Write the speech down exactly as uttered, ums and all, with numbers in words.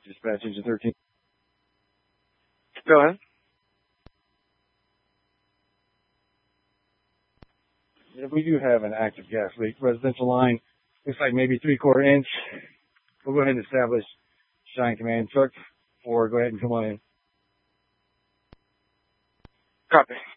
Dispatch engine thirteen. Go ahead. We do have an active gas leak. Residential line looks like maybe three quarter inch. We'll go ahead and establish Cheyenne Command. Truck four, go ahead and come on in. Copy.